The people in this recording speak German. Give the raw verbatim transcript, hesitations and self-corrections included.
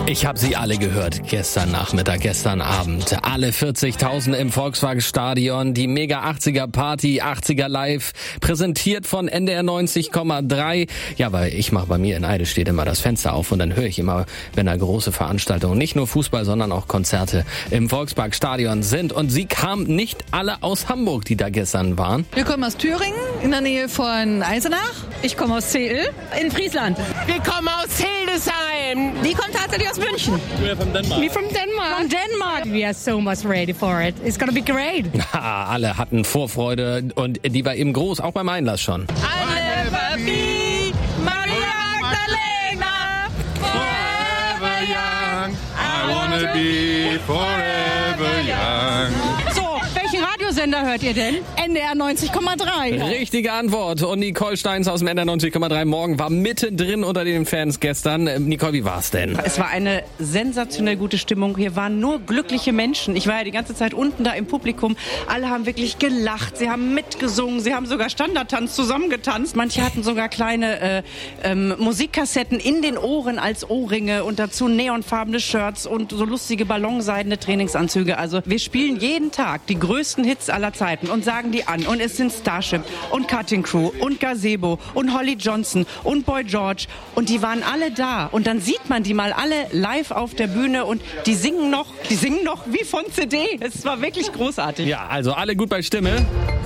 Ich habe sie alle gehört, gestern Nachmittag, gestern Abend. Alle vierzigtausend im Volkswagen-Stadion, die Mega-achtziger-Party, achtziger Live, präsentiert von N D R neunzig Komma drei. Ja, weil ich mache bei mir in Eidelstedt immer das Fenster auf und dann höre ich immer, wenn da große Veranstaltungen, nicht nur Fußball, sondern auch Konzerte im Volksparkstadion sind. Und sie kamen nicht alle aus Hamburg, die da gestern waren. Wir kommen aus Thüringen, in der Nähe von Eisenach. Ich komme aus Zeel, in Friesland. Wir kommen aus Hildesheim. Die kommt tatsächlich aus München. We're from Denmark. We from Denmark. From Denmark. We are so much ready for it. It's gonna be great. Ha, alle hatten Vorfreude und die war eben groß, auch beim Einlass schon. I never be Maria Magdalena. Forever young. I wanna be forever young. So, welchen Radiosender hört ihr denn? N D R neunzig Komma drei. Richtige Antwort. Und Nicole Steins aus dem N D R neunzig Komma drei Morgen war mittendrin unter den Fans gestern. Nicole, wie war's denn? Es war eine sensationell gute Stimmung. Hier waren nur glückliche Menschen. Ich war ja die ganze Zeit unten da im Publikum. Alle haben wirklich gelacht. Sie haben mitgesungen. Sie haben sogar Standardtanz zusammengetanzt. Manche hatten sogar kleine äh, ähm, Musikkassetten in den Ohren als Ohrringe und dazu neonfarbene Shirts und so lustige ballonseidene Trainingsanzüge. Also wir spielen jeden Tag die größten Hits aller Zeiten und sagen die an. Und es sind Starship und Cutting Crew und Gazebo und Holly Johnson und Boy George. Und die waren alle da. Und dann sieht man die mal alle live auf der Bühne und die singen noch, die singen noch wie von C D. Es war wirklich großartig. Ja, also alle gut bei Stimme.